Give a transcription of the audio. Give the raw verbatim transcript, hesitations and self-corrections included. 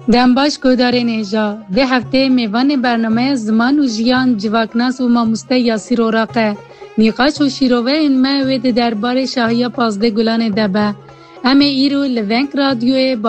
دنباش گودار نیجا ده هفته میوان برنامه زمان و جیان جواکناس و ماموسته یاسیر اوراقه نیقاش و شیروه این ما وید دربار شاهیا پازده گلان دبه همه ایرو لونک رادیوی با